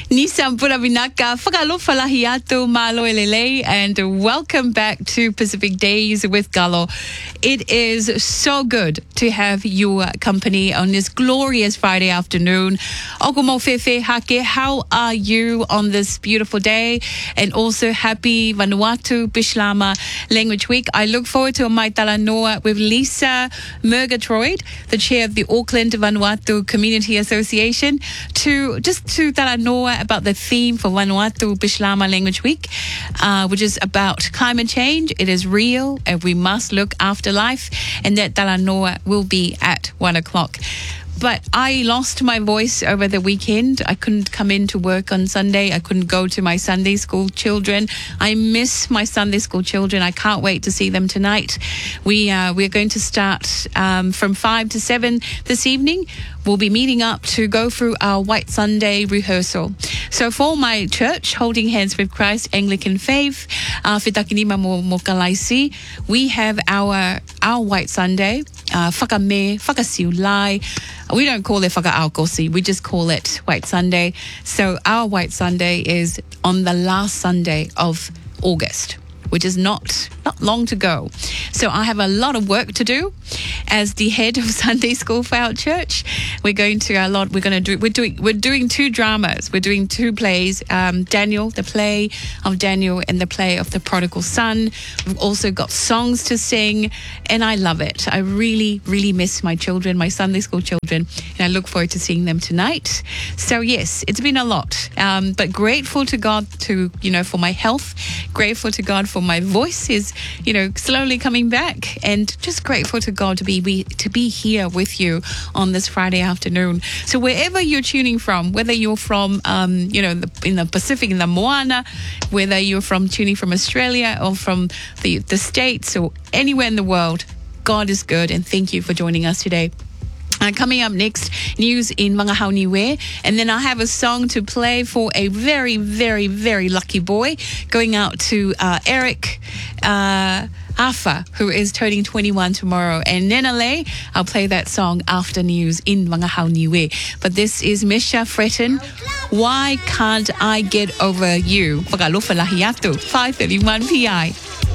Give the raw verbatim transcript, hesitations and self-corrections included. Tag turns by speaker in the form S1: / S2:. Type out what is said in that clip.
S1: Nisam Puravinaka, Whakalofa lahi atu, malo elele, and welcome back to Pacific Days with Galo. It is so good to have your company on this glorious Friday afternoon. Ogumo Fefe Hake, how are you on this beautiful day? And also happy Vanuatu Bislama Language Week. I look forward to Mai Talanoa with Lisa Murgatroyd, the chair of the Auckland Vanuatu Community Association, to just to Talanoa about the theme for Vanuatu Bislama Language Week, uh, which is about climate change. It is real and we must look after life, and that Talanoa will be at one o'clock. But I lost my voice over the weekend. I couldn't come in to work on Sunday. I couldn't go to my Sunday school children. I miss my Sunday school children. I can't wait to see them tonight. We, uh, we're going to start um, from five to seven this evening. We'll be meeting up to go through our White Sunday rehearsal. So for my church, Holding Hands with Christ Anglican Faith, uh, Whitakinima Mokalaisi, we have our our White Sunday, uh, Whakame, Whakasiulai. We don't call it Whakaaokosi, we just call it White Sunday. So our White Sunday is on the last Sunday of August, which is not not long to go. So I have a lot of work to do as the head of Sunday school for our church. We're going to a lot. We're going to do. We're doing. We're doing two dramas. We're doing two plays. Um, Daniel, the play of Daniel, and the play of the Prodigal Son. We've also got songs to sing, and I love it. I really, really miss my children, my Sunday school children, and I look forward to seeing them tonight. So yes, it's been a lot, um, but grateful to God to you know for my health. Grateful to God for my voice is you know slowly coming back, and just grateful to God to be we, to be here with you on this Friday afternoon. So wherever you're tuning from, whether you're from um, you know in the, in the Pacific, in the Moana, whether you're from tuning from Australia or from the the States or anywhere in the world, God is good, and thank you for joining us today. Uh, coming up next, news in Mangahau Niue, and then I have a song to play for a very, very, very lucky boy, going out to uh, Eric uh, Afa, who is turning twenty-one tomorrow. And Nenale, I'll play that song after news in Mangahau Niue. But this is Misha Fretton, Why Can't I Get Over You? Whakalofa lahi atu, five thirty-one P I.